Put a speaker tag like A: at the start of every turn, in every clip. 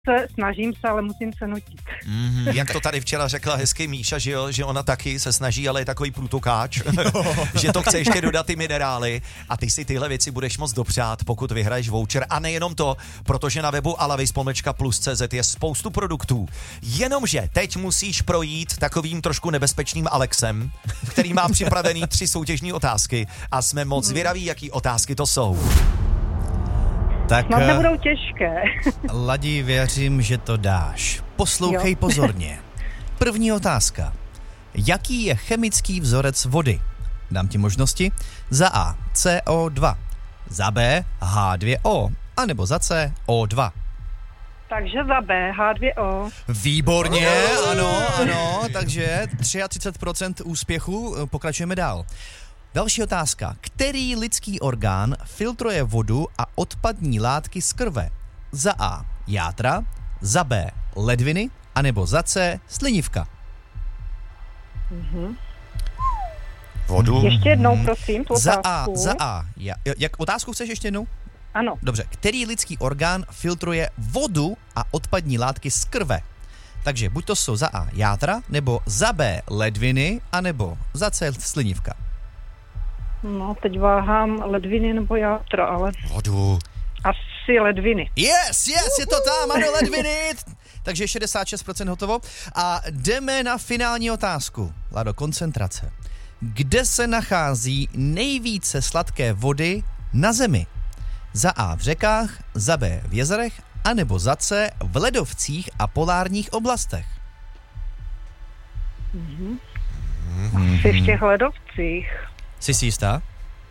A: snažím se, ale musím se nutit.
B: Jak to tady včera řekla hezky Míša, že jo, že ona taky se snaží, ale je takový průtokáč, že to chce ještě dodat ty minerály a ty si tyhle věci budeš moc dopřát, pokud vyhraješ voucher. A nejenom to, protože na webu alavis+plus.cz je spoustu produktů. Jenomže teď musíš projít takovým trošku nebezpečným Alexem, který má připravený 3 soutěžní otázky a jsme moc zvědaví, jaký otázky to jsou.
C: Tak,
A: Snad nebudou těžké.
C: Ladi, věřím, že to dáš. Poslouchej pozorně. První otázka. Jaký je chemický vzorec vody? Dám ti možnosti. Za A CO2, za B H2O, anebo za C O2.
A: Takže za B H2O.
C: Výborně, ano, takže 33% úspěchu, pokračujeme dál. Další otázka. Který lidský orgán filtruje vodu a odpadní látky z krve? Za A játra, za B ledviny, anebo za C slinivka.
B: Vodu.
A: Ještě jednou, prosím, tu otázku.
C: Za A. Jak otázku chceš ještě jednou?
A: Ano.
C: Dobře. Který lidský orgán filtruje vodu a odpadní látky z krve? Takže buď to jsou za A játra, nebo za B ledviny, anebo za C slinivka.
A: No, teď váhám ledviny nebo játra, ale
B: Vodu.
A: asi ledviny.
C: Yes, je to tam, ano, ledviny. Takže 66% hotovo. A jdeme na finální otázku. Lado, koncentrace. Kde se nachází nejvíce sladké vody na Zemi? Za A v řekách, za B v jezerech, anebo za C v ledovcích a polárních oblastech.
A: Asi v těch ledovcích.
C: Jsi si jistá?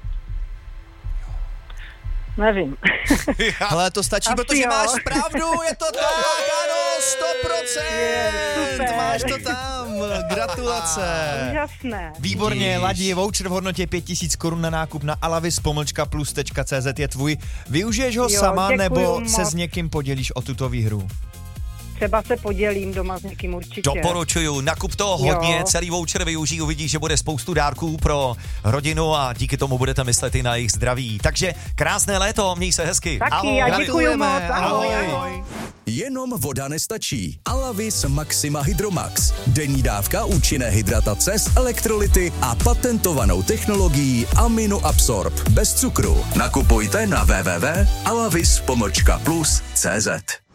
A: Nevím.
C: Hele, to stačí,
A: Asi
C: protože
A: jo.
C: máš pravdu, je to tak, ano, 100%,
A: super.
C: máš to tam, gratulace.
A: Úžasné.
D: Výborně,
B: Vidíš.
D: Ladi, voucher v hodnotě 5000 korun na nákup na alavis+plus.cz je tvůj. Využiješ ho
A: Jo,
D: sama,
A: děkuju
D: nebo
A: moc.
D: se s někým podělíš o tuto výhru?
A: Třeba se podělím doma s někým určitě.
B: Doporučuju, nakup toho hodně,
A: Jo.
B: celý voucher využij, uvidíš, že bude spoustu dárků pro rodinu a díky tomu budete myslet i na jejich zdraví. Takže krásné léto, měj se hezky.
A: Taky a děkuju moc.
C: Gratulujeme,
A: Ahoj,
C: ahoj.
A: ahoj.
E: Jenom voda nestačí. Alavis Maxima Hydromax. Denní dávka účinné hydratace s elektrolyty a patentovanou technologií AminoAbsorb. Bez cukru. Nakupujte na www.alavis+plus.cz.